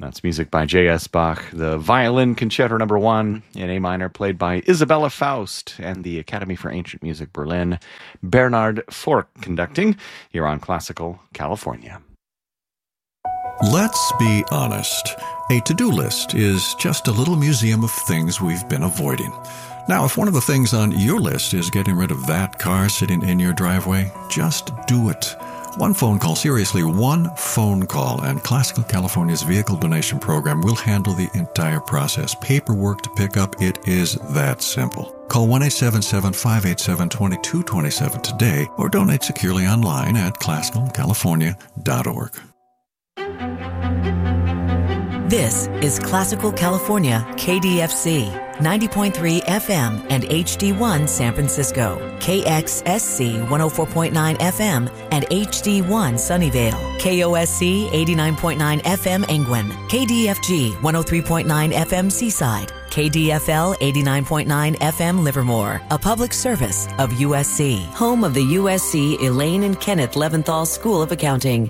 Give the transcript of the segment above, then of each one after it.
That's music by J.S. Bach, the Violin Concerto No. 1 in A minor, played by Isabella Faust and the Academy for Ancient Music Berlin, Bernhard Forck conducting, here on Classical California. Let's be honest. A to-do list is just a little museum of things we've been avoiding. Now, if one of the things on your list is getting rid of that car sitting in your driveway, just do it. One phone call, seriously, one phone call, and Classical California's vehicle donation program will handle the entire process. Paperwork to pick up, it is that simple. Call 1-877-587-2227 today or donate securely online at classicalcalifornia.org. This is Classical California, KDFC, 90.3 FM and HD1 San Francisco, KXSC 104.9 FM and HD1 Sunnyvale, KOSC 89.9 FM Angwin, KDFG 103.9 FM Seaside, KDFL 89.9 FM Livermore, a public service of USC, home of the USC Elaine and Kenneth Leventhal School of Accounting.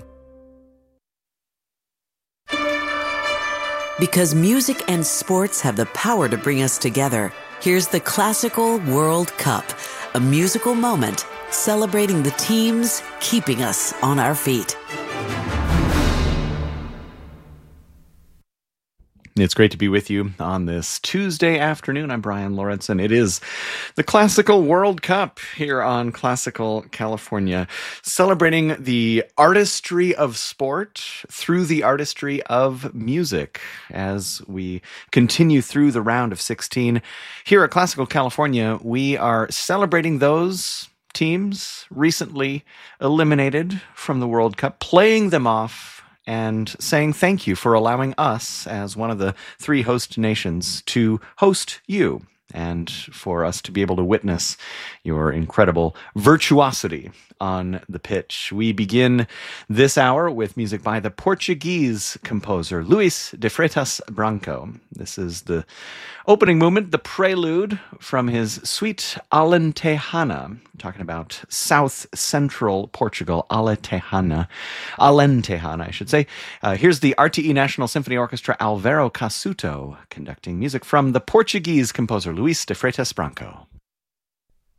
Because music and sports have the power to bring us together, here's the Classical World Cup, a musical moment celebrating the teams keeping us on our feet. It's great to be with you on this Tuesday afternoon. I'm Brian Lorentzen. It is the Classical World Cup here on Classical California, celebrating the artistry of sport through the artistry of music as we continue through the round of 16. Here at Classical California, we are celebrating those teams recently eliminated from the World Cup, playing them off and saying thank you for allowing us, as one of the three host nations, to host you and for us to be able to witness your incredible virtuosity on the pitch. We begin this hour with music by the Portuguese composer Luis de Freitas Branco. This is the opening movement, the prelude from his suite Alentejana. We're talking about South Central Portugal, Alentejana, I should say. Here's the RTE National Symphony Orchestra Alvaro Casuto conducting music from the Portuguese composer Luis de Freitas Branco.